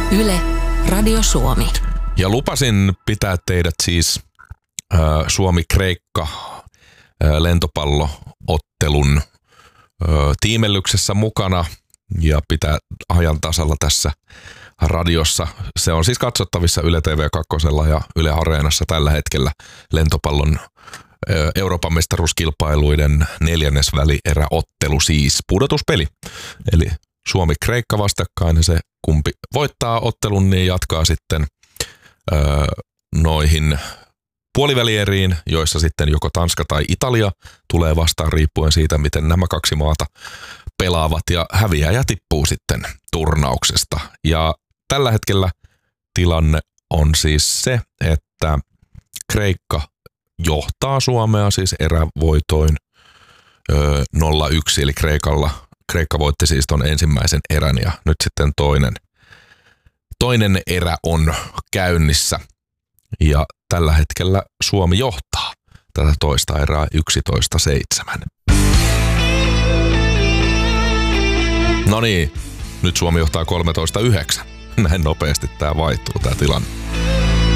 Yle, Radio Suomi. Ja lupasin pitää teidät siis Suomi-Kreikka lentopalloottelun tiimellyksessä mukana ja pitää ajan tasalla tässä radiossa. Se on siis katsottavissa Yle TV2 ja Yle Areenassa tällä hetkellä lentopallon Euroopan mestaruuskilpailuiden neljännesvälieräottelu, siis pudotuspeli. Eli Suomi-Kreikka vastakkain ja se kumpi voittaa ottelun, niin jatkaa sitten noihin puolivälieriin, joissa sitten joko Tanska tai Italia tulee vastaan riippuen siitä, miten nämä kaksi maata pelaavat, ja häviäjä tippuu sitten turnauksesta. Ja tällä hetkellä tilanne on siis se, että Kreikka johtaa Suomea siis erävoitoin 0-1, eli Kreikka voitti siis ton ensimmäisen erän ja nyt sitten toinen erä on käynnissä ja tällä hetkellä Suomi johtaa tätä toista erää 11-7. No niin, nyt Suomi johtaa 13-9. Näin nopeasti tää vaihtuu tää tilanne.